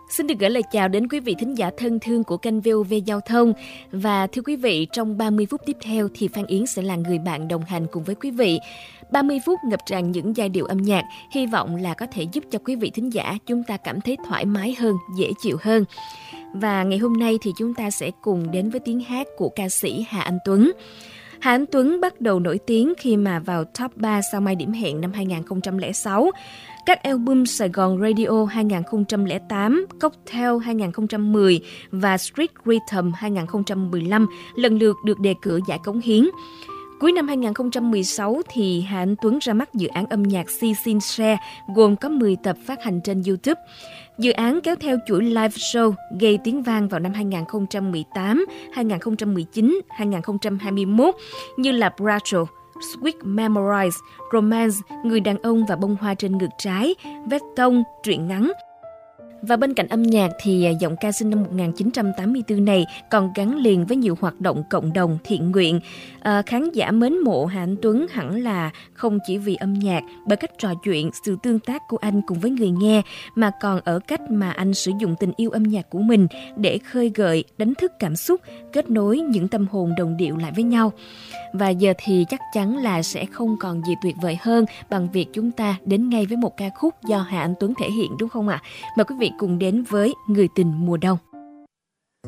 Xin được gửi lời chào đến quý vị thính giả thân thương của kênh VOV Giao thông. Và thưa quý vị, trong 30 phút tiếp theo thì Phan Yến sẽ là người bạn đồng hành cùng với quý vị. 30 phút ngập tràn những giai điệu âm nhạc, hy vọng là có thể giúp cho quý vị thính giả chúng ta cảm thấy thoải mái hơn, dễ chịu hơn. Và ngày hôm nay thì chúng ta sẽ cùng đến với tiếng hát của ca sĩ Hà Anh Tuấn. Hà Anh Tuấn bắt đầu nổi tiếng khi mà vào top 3 Sao Mai Điểm Hẹn năm 2006. Các album Sài Gòn Radio 2008, Cocktail 2010 và Street Rhythm 2015 lần lượt được đề cử giải cống hiến. Cuối năm 2016 thì Hà Anh Tuấn ra mắt dự án âm nhạc Si Xin Share gồm có 10 tập phát hành trên YouTube. Dự án kéo theo chuỗi live show gây tiếng vang vào năm 2018, 2019, 2021 như là Bracho, Sweet Memories, Romance, Người đàn ông và bông hoa trên ngực trái, Vết tông, truyện ngắn. Và bên cạnh âm nhạc thì giọng ca sinh năm 1984 này còn gắn liền với nhiều hoạt động cộng đồng thiện nguyện. Khán giả mến mộ Hà Anh Tuấn hẳn là không chỉ vì âm nhạc, bởi cách trò chuyện, sự tương tác của anh cùng với người nghe, mà còn ở cách mà anh sử dụng tình yêu âm nhạc của mình để khơi gợi, đánh thức cảm xúc, kết nối những tâm hồn đồng điệu lại với nhau. Và giờ thì chắc chắn là sẽ không còn gì tuyệt vời hơn bằng việc chúng ta đến ngay với một ca khúc do Hà Anh Tuấn thể hiện, đúng không ạ? Mời quý vị cùng đến với Người tình mùa đông.